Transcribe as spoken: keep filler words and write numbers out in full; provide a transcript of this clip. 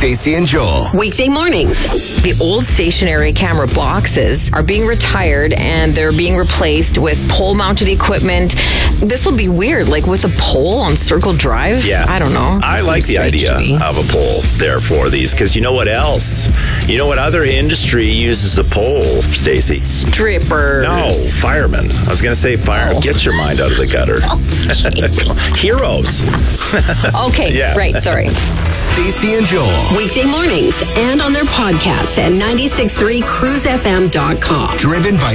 Stacey and Joel. Weekday mornings. The old stationary camera boxes are being retired and they're being replaced with pole-mounted equipment. This will be weird, like with a pole on Circle Drive. Yeah. I don't know. I like the idea of a pole there for these, because you know what else? You know what other industry uses a pole, Stacey? Strippers. No, firemen. I was going to say fire. Oh. Get your mind out of the gutter. Oh, Heroes. okay, Yeah. right, sorry. Stacey and Joel. Weekday mornings and on their podcast at nine six three cruise f m dot com. Driven by